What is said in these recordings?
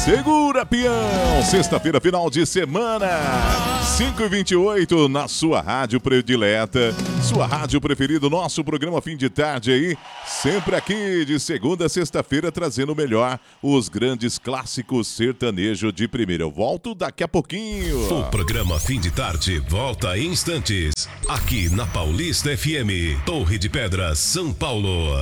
Segura, peão! Sexta-feira, final de semana, 5h28, na sua rádio predileta, sua rádio preferida, nosso programa Fim de Tarde aí, sempre aqui de segunda a sexta-feira, trazendo o melhor, os grandes clássicos sertanejo de primeira. Eu volto daqui a pouquinho. O programa Fim de Tarde volta em instantes, aqui na Paulista FM, Torre de Pedras, São Paulo.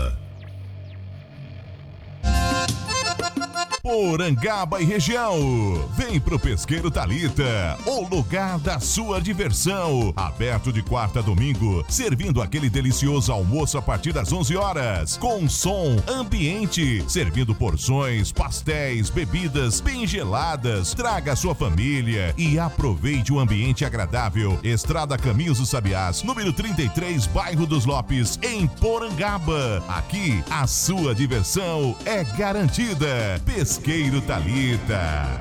Porangaba e região. Vem pro Pesqueiro Thalita, o lugar da sua diversão. Aberto de quarta a domingo, servindo aquele delicioso almoço a partir das 11 horas. Com som ambiente, servindo porções, pastéis, bebidas bem geladas. Traga a sua família e aproveite o ambiente agradável. Estrada Caminhos dos Sabiás, número 33, bairro dos Lopes, em Porangaba. Aqui, a sua diversão é garantida. Pesqueiro Thalita.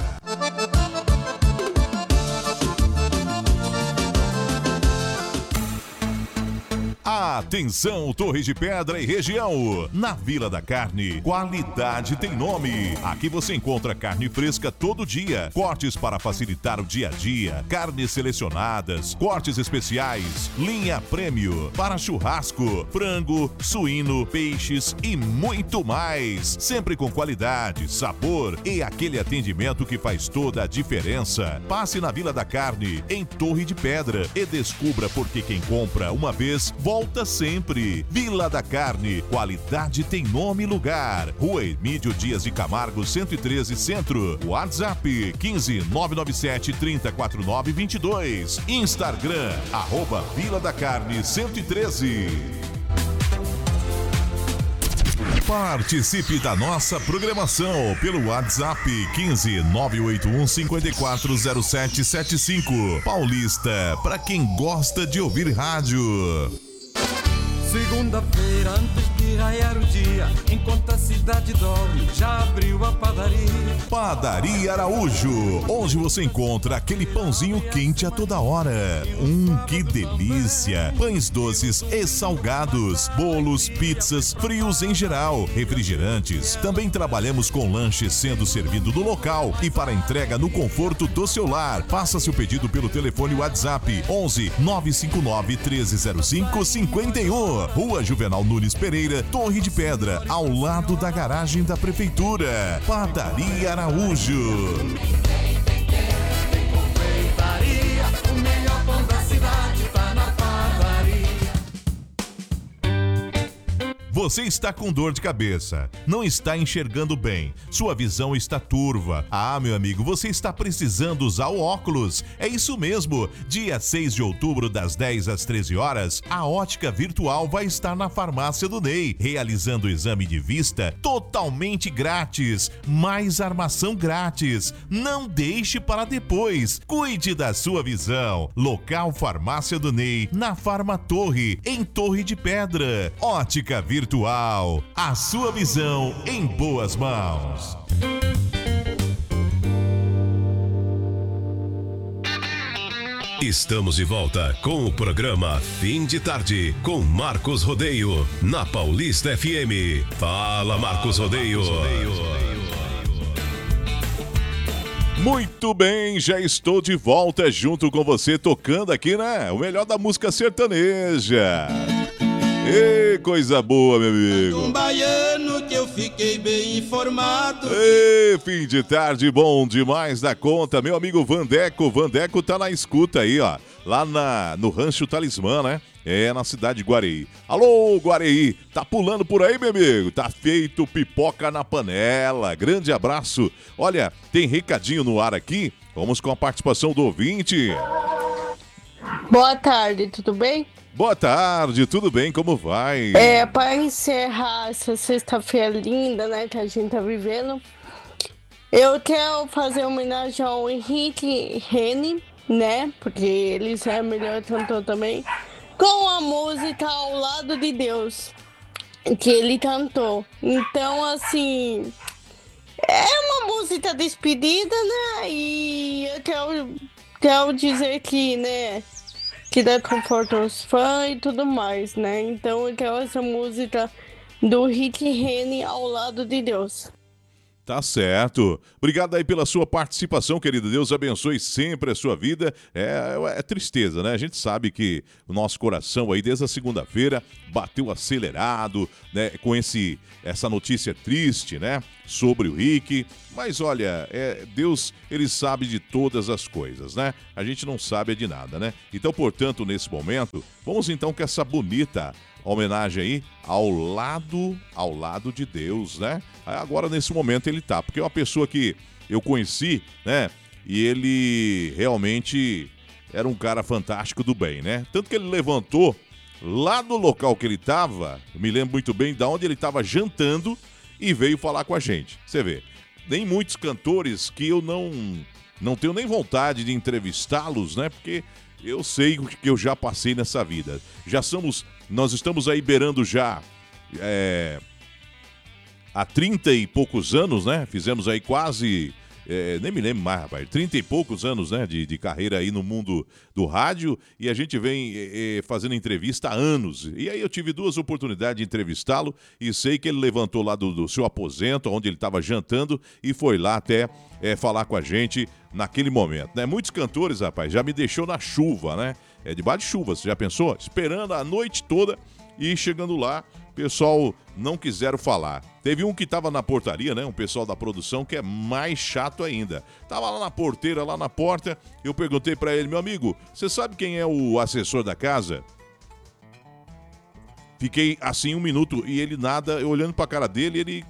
Atenção, Torre de Pedra e região. Na Vila da Carne, qualidade tem nome. Aqui você encontra carne fresca todo dia, cortes para facilitar o dia a dia, carnes selecionadas, cortes especiais, linha prêmio para churrasco, frango, suíno, peixes e muito mais. Sempre com qualidade, sabor e aquele atendimento que faz toda a diferença. Passe na Vila da Carne, em Torre de Pedra, e descubra por que quem compra uma vez volta sempre. Vila da Carne, qualidade tem nome e lugar. Rua Emílio Dias de Camargo, 113 Centro. WhatsApp 15 997 3049 22. Instagram @Vila da Carne 113. Participe da nossa programação pelo WhatsApp 15 981 540775. Paulista, para quem gosta de ouvir rádio. Segunda-feira, antes de raiar o dia, enquanto a cidade dorme, já abriu a padaria. Padaria Araújo, onde você encontra aquele pãozinho quente a toda hora. Que delícia! Pães doces e salgados, bolos, pizzas, frios em geral, refrigerantes. Também trabalhamos com lanches sendo servido no local e para entrega no conforto do seu lar. Faça seu pedido pelo telefone WhatsApp 11 959 1305 51. Rua Juvenal Nunes Pereira, Torre de Pedra, ao lado da garagem da Prefeitura. Padaria Araújo. O melhor pão da cidade tá na padaria. Você está com dor de cabeça, não está enxergando bem, sua visão está turva. Meu amigo, você está precisando usar o óculos. É isso mesmo, dia 6 de outubro, das 10 às 13 horas, a Ótica Virtual vai estar na farmácia do Ney, realizando o exame de vista totalmente grátis, mais armação grátis. Não deixe para depois, cuide da sua visão. Local Farmácia do Ney, na Farma Torre, em Torre de Pedra. Ótica Virtual, a sua visão em boas mãos. Estamos de volta com o programa Fim de Tarde, com Marcos Rodeio, na Paulista FM. Fala, Marcos Rodeio. Muito bem, já estou de volta junto com você, tocando aqui, né? O melhor da música sertaneja. Ê, coisa boa, meu amigo. Um baiano que eu fiquei bem informado. Ê, fim de tarde, bom demais da conta. Meu amigo Vandeco tá na escuta aí, ó. Lá no Rancho Talismã, né? É, na cidade de Guareí. Alô, Guareí, tá pulando por aí, meu amigo? Tá feito pipoca na panela. Grande abraço. Olha, tem recadinho no ar aqui. Vamos com a participação do ouvinte. Boa tarde, tudo bem? Boa tarde, tudo bem? Como vai? Para encerrar essa sexta-feira linda, né, que a gente tá vivendo, eu quero fazer homenagem ao Henrique Rene, né, porque ele é o melhor cantor também, com a música Ao Lado de Deus, que ele cantou. Então, assim, é uma música despedida, né, e eu quero dizer que, né, que dá conforto aos fãs e tudo mais, né? Então eu quero essa música do Rick Rene, Ao Lado de Deus. Tá certo. Obrigado aí pela sua participação, querido. Deus abençoe sempre a sua vida. É tristeza, né? A gente sabe que o nosso coração aí, desde a segunda-feira, bateu acelerado, né? Com essa notícia triste, né? Sobre o Rick. Mas olha, Deus, ele sabe de todas as coisas, né? A gente não sabe de nada, né? Então, portanto, nesse momento, vamos então com essa bonita homenagem aí ao lado de Deus, né? Agora, nesse momento, ele tá. Porque é uma pessoa que eu conheci, né? E ele realmente era um cara fantástico do bem, né? Tanto que ele levantou lá do local que ele tava, me lembro muito bem de onde ele tava jantando e veio falar com a gente. Você vê, nem muitos cantores que eu não tenho nem vontade de entrevistá-los, né? Porque eu sei o que eu já passei nessa vida. Nós estamos aí beirando já há 30 e poucos anos, né? Fizemos aí quase, nem me lembro mais, rapaz, 30 e poucos anos, né? De carreira aí no mundo do rádio, e a gente vem fazendo entrevista há anos. E aí eu tive 2 oportunidades de entrevistá-lo e sei que ele levantou lá do seu aposento, onde ele estava jantando, e foi lá até falar com a gente naquele momento, né? Muitos cantores, rapaz, já me deixou na chuva, né? Debaixo de chuva, você já pensou? Esperando a noite toda e chegando lá, o pessoal não quiseram falar. Teve um que estava na portaria, né? Um pessoal da produção que é mais chato ainda. Tava lá na porteira, lá na porta, eu perguntei para ele, meu amigo, você sabe quem é o assessor da casa? Fiquei assim 1 minuto e ele nada, eu olhando pra cara dele, ele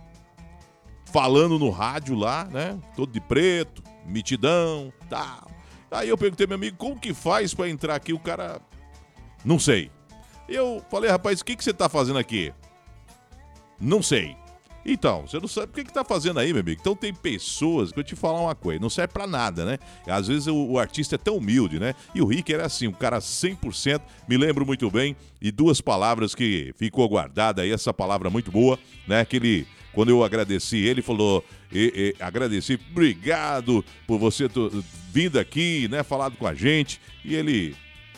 falando no rádio lá, né? Todo de preto, mitidão, tal. Aí eu perguntei, meu amigo, como que faz pra entrar aqui? O cara, não sei. Eu falei, rapaz, o que você tá fazendo aqui? Não sei. Então, você não sabe o que tá fazendo aí, meu amigo. Então tem pessoas, que eu te falar uma coisa, não serve pra nada, né? Às vezes o artista é tão humilde, né? E o Rick era assim, um cara 100%, me lembro muito bem, e 2 palavras que ficou guardada aí, essa palavra muito boa, né? Que ele, quando eu agradeci, ele falou, agradeci, obrigado por você vindo aqui, né? Falado com a gente, e ele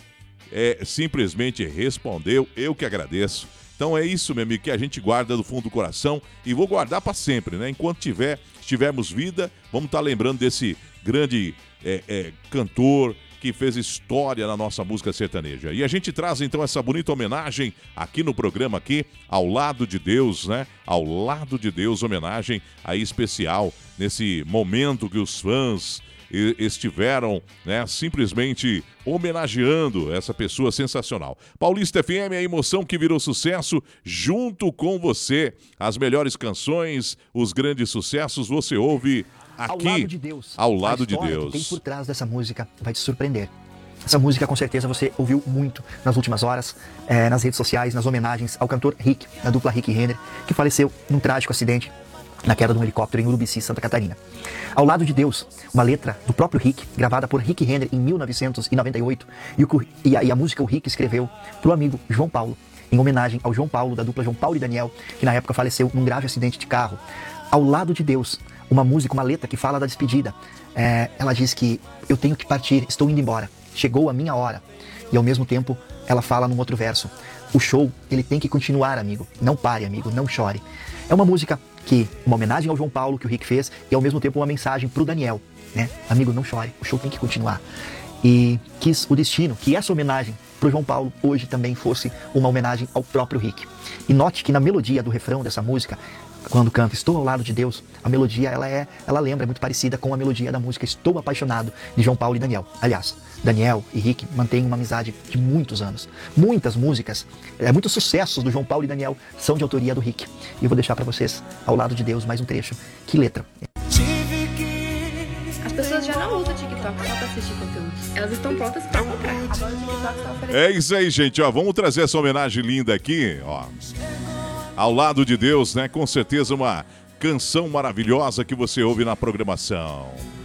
simplesmente respondeu, eu que agradeço. Então é isso, meu amigo, que a gente guarda do fundo do coração e vou guardar para sempre, né? Enquanto tivermos vida, vamos estar lembrando desse grande cantor que fez história na nossa música sertaneja. E a gente traz então essa bonita homenagem aqui no programa aqui, ao lado de Deus, né? Ao lado de Deus, homenagem aí especial nesse momento que os fãs estiveram, né, simplesmente homenageando essa pessoa sensacional. Paulista FM, a emoção que virou sucesso junto com você. As melhores canções, os grandes sucessos, você ouve aqui, ao lado de Deus. Ao lado de Deus. Deus. Que tem por trás dessa música vai te surpreender. Essa música, com certeza, você ouviu muito nas últimas horas, nas redes sociais, nas homenagens ao cantor Rick, da dupla Rick e Renner, que faleceu num trágico acidente na queda de um helicóptero em Urubici, Santa Catarina. Ao lado de Deus, uma letra do próprio Rick, gravada por Rick Renner em 1998, e a música o Rick escreveu para o amigo João Paulo, em homenagem ao João Paulo, da dupla João Paulo e Daniel, que na época faleceu num grave acidente de carro. Ao lado de Deus, uma música, uma letra que fala da despedida. Ela diz que eu tenho que partir, estou indo embora, chegou a minha hora. E ao mesmo tempo, ela fala num outro verso, o show, ele tem que continuar, amigo, não pare, amigo, não chore. É uma música uma homenagem ao João Paulo que o Rick fez e ao mesmo tempo uma mensagem pro Daniel, né? Amigo, não chore, o show tem que continuar. E quis o destino que essa homenagem pro João Paulo hoje também fosse uma homenagem ao próprio Rick. E note que na melodia do refrão dessa música, quando canta Estou ao lado de Deus, a melodia ela lembra, é muito parecida com a melodia da música Estou Apaixonado, de João Paulo e Daniel. Aliás, Daniel e Rick mantêm uma amizade de muitos anos. Muitas músicas, muitos sucessos do João Paulo e Daniel são de autoria do Rick. E eu vou deixar para vocês, Ao Lado de Deus, mais um trecho. Que letra! As pessoas já não usam TikTok só para assistir conteúdo. Elas estão prontas para comprar. Agora o TikTok está oferecendo. É isso aí, gente. Ó, vamos trazer essa homenagem linda aqui, ó. Ao lado de Deus, né? Com certeza uma canção maravilhosa que você ouve na programação.